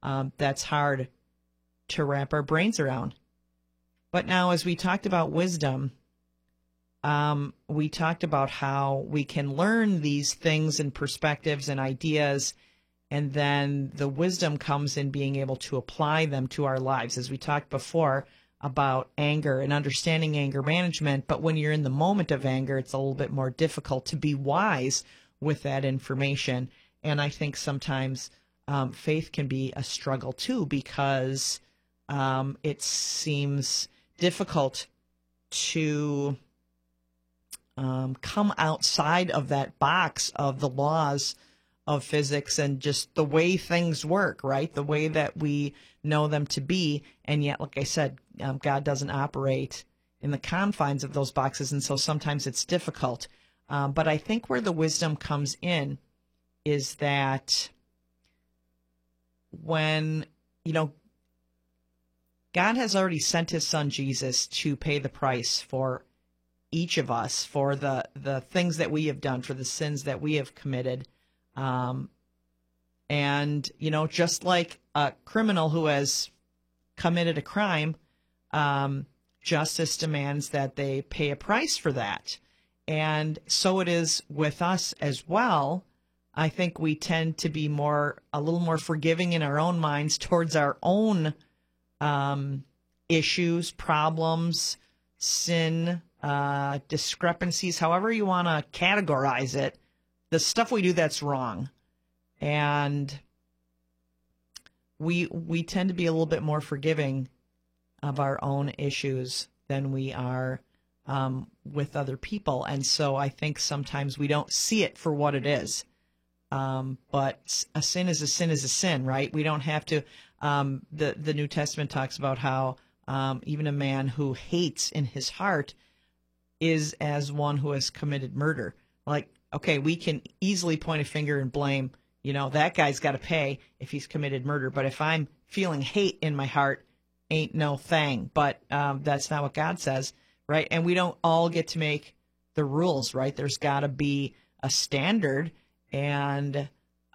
that's hard to wrap our brains around. But now, as we talked about wisdom, we talked about how we can learn these things and perspectives and ideas, and then the wisdom comes in being able to apply them to our lives. As we talked before about anger and understanding anger management, but when you're in the moment of anger, it's a little bit more difficult to be wise with that information. And I think sometimes faith can be a struggle too, because it seems difficult to come outside of that box of the laws of physics and just the way things work, right? The way that we know them to be. And yet, like I said, God doesn't operate in the confines of those boxes. And so sometimes it's difficult. But I think where the wisdom comes in is that when, God has already sent his son Jesus to pay the price for each of us, for the things that we have done, for the sins that we have committed. And, just like a criminal who has committed a crime, justice demands that they pay a price for that. And so it is with us as well. I think we tend to be a little more forgiving in our own minds towards our own issues, problems, sin, discrepancies, however you want to categorize it, the stuff we do that's wrong. And we tend to be a little bit more forgiving of our own issues than we are with other people. And so I think sometimes we don't see it for what it is. But a sin is a sin is a sin, right? We don't have to. The New Testament talks about how even a man who hates in his heart is as one who has committed murder. Like, okay, we can easily point a finger and blame, that guy's got to pay if he's committed murder. But if I'm feeling hate in my heart, ain't no thing. But that's not what God says, right? And we don't all get to make the rules, right? There's got to be a standard. And,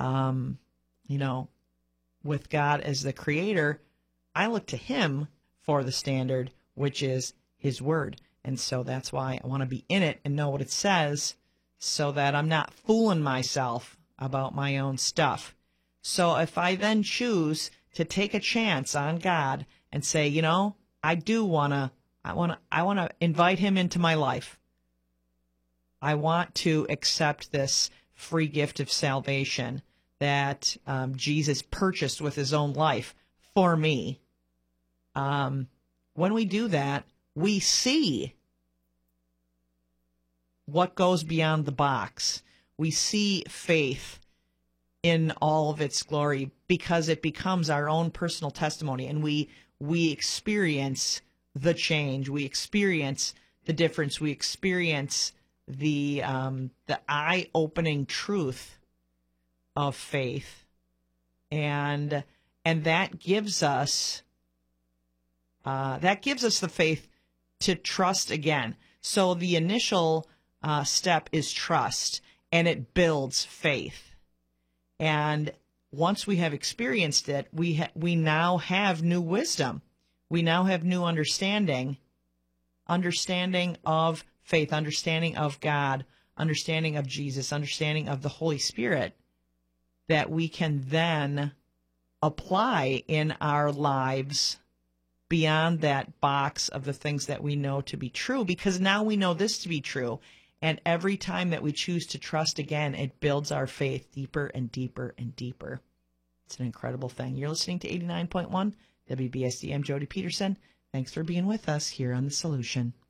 with God as the creator, I look to him for the standard, which is his word. And so that's why I want to be in it and know what it says so that I'm not fooling myself about my own stuff. So if I then choose to take a chance on God and say, I want to invite him into my life. I want to accept this free gift of salvation that Jesus purchased with his own life for me. When we do that, we see what goes beyond the box. We see faith in all of its glory because it becomes our own personal testimony, and we experience the change. We experience the difference. We experience the eye-opening truth of faith, and that gives us the faith to trust again. So the initial step is trust, and it builds faith. And once we have experienced it, we now have new wisdom. We now have new understanding of faith, understanding of God, understanding of Jesus, understanding of the Holy Spirit, that we can then apply in our lives beyond that box of the things that we know to be true, because now we know this to be true. And every time that we choose to trust again, it builds our faith deeper and deeper and deeper. It's an incredible thing. You're listening to 89.1 WBSD. I'm Jody Peterson. Thanks for being with us here on The Solution.